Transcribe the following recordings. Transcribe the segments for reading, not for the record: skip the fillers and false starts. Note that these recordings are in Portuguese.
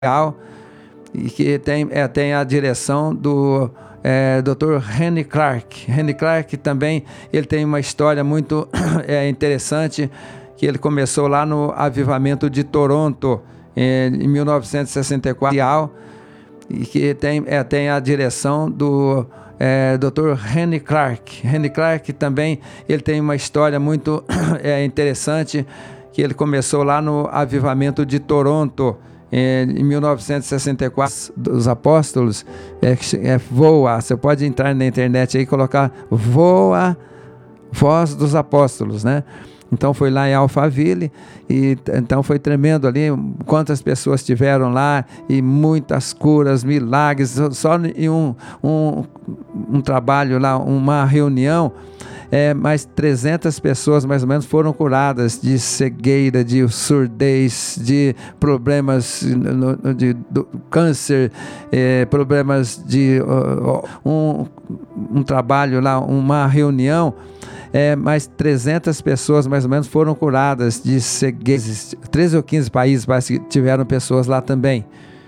Real, e que tem a direção do Dr. Henry Clark. Henry Clark também ele tem uma história muito interessante, que ele começou lá no Avivamento de Toronto, em 1964, e que tem a direção do Dr. Henry Clark. Henry Clark também ele tem uma história muito interessante, que ele começou lá no Avivamento de Toronto, em 1964, dos apóstolos, Voa, você pode entrar na internet aí e colocar Voa, Voz dos Apóstolos, né? Então foi lá em Alphaville, e então foi tremendo ali, quantas pessoas tiveram lá, e muitas curas, milagres, só em um trabalho lá, uma reunião, mais 300 pessoas mais ou menos foram curadas de cegueira, de surdez, de problemas de câncer, problemas de um trabalho lá, uma reunião, mais 300 pessoas mais ou menos foram curadas de cegueira. 13 ou 15 países parece que tiveram pessoas lá também.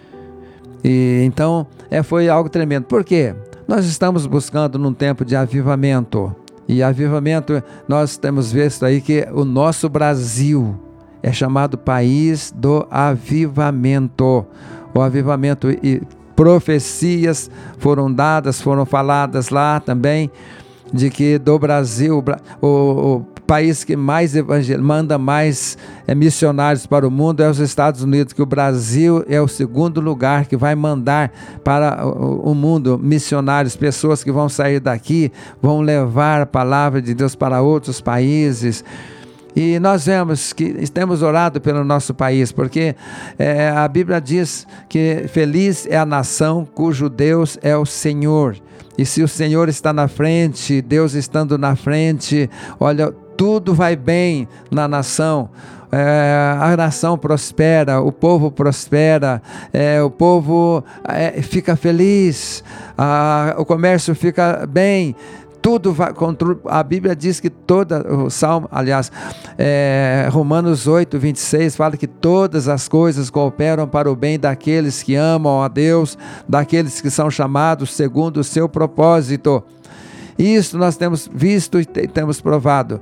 E então foi algo tremendo. Por quê? Nós estamos buscando num tempo de avivamento. E avivamento, nós temos visto aí que o nosso Brasil é chamado país do avivamento. O avivamento, e profecias foram dadas, foram faladas lá também, de que do Brasil, o país que mais manda mais missionários para o mundo é os Estados Unidos, que o Brasil é o segundo lugar que vai mandar para o mundo missionários, pessoas que vão sair daqui, vão levar a palavra de Deus para outros países. E nós vemos que temos orado pelo nosso país, porque a Bíblia diz que feliz é a nação cujo Deus é o Senhor. E se o Senhor está na frente, Deus estando na frente, olha, tudo vai bem na nação. A nação prospera, o povo prospera, o povo fica feliz, o comércio fica bem. Tudo vai, a Bíblia diz que o Salmo, aliás, Romanos 8, 26, fala que todas as coisas cooperam para o bem daqueles que amam a Deus, daqueles que são chamados segundo o seu propósito. Isso nós temos visto e temos provado.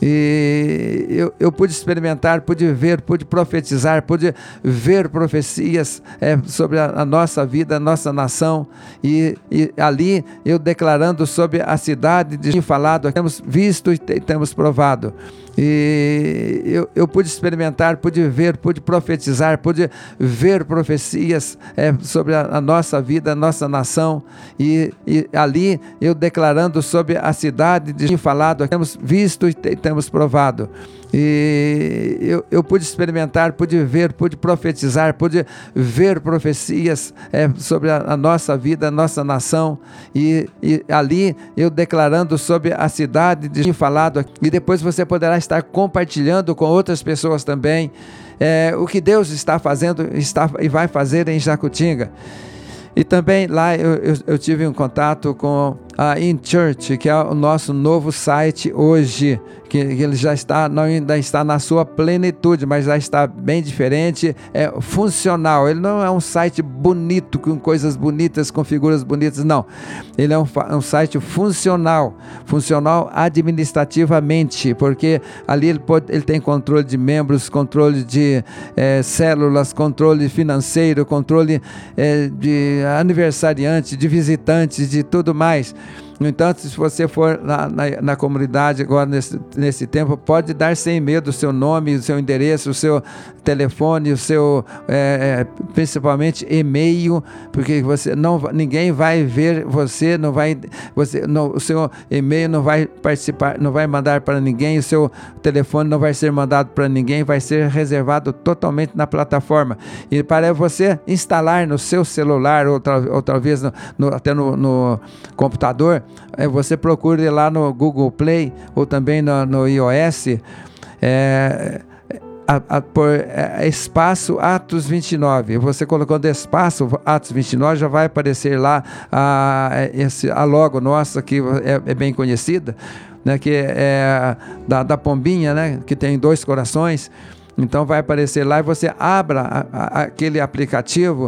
E eu pude experimentar, pude ver, pude profetizar, pude ver profecias sobre a nossa vida, a nossa nação, e ali eu declarando sobre a cidade de falado, temos visto e temos provado. E eu pude experimentar, pude ver, pude profetizar, pude ver profecias sobre a nossa vida, a nossa nação, e ali eu declarando sobre a cidade de falado, temos visto e temos provado. E eu pude experimentar, pude ver, pude profetizar, pude ver profecias sobre a nossa vida, a nossa nação, e ali eu declarando sobre a cidade de falado, e depois você poderá estar compartilhando com outras pessoas também o que Deus está fazendo e vai fazer em Jacutinga. E também lá eu tive um contato com a InChurch, que é o nosso novo site hoje, que ele já está, não ainda está na sua plenitude, mas já está bem diferente, funcional. Ele não é um site bonito, com coisas bonitas, com figuras bonitas, não. Ele é um site funcional administrativamente, porque ali ele tem controle de membros, controle de células, controle financeiro, controle de aniversariantes, de visitantes, de tudo mais. No entanto, se você for na comunidade agora nesse tempo, pode dar sem medo o seu nome, o seu endereço, o seu telefone, o seu principalmente e-mail, porque ninguém vai ver você, o seu e-mail não vai participar, não vai mandar para ninguém, o seu telefone não vai ser mandado para ninguém, vai ser reservado totalmente na plataforma. E para você instalar no seu celular, ou talvez até no computador, você procure lá no Google Play ou também no iOS, por espaço Atos 29. Você colocando espaço Atos 29, já vai aparecer lá a logo nossa, que é bem conhecida, né, que é da pombinha, né, que tem 2 corações. Então vai aparecer lá e você abra aquele aplicativo